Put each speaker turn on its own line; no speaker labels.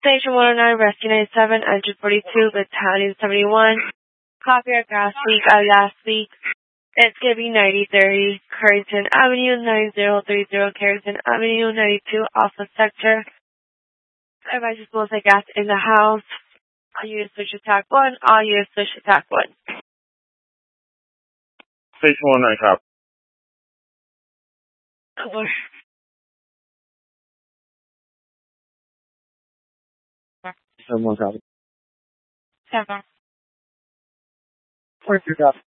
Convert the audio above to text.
Station 109, Rescue 97, Engine 42, Battalion 71. Copy our gas leak last week. It's going to be 9030 Carrington Avenue, 9030 Carrington Avenue, 92 Alpha Sector. Everybody just blows like gas in the house. All units switch attack 1. All units switch attack 1.
Station 109, copy.
Over.
Someone copy.
7.
Where's your copy?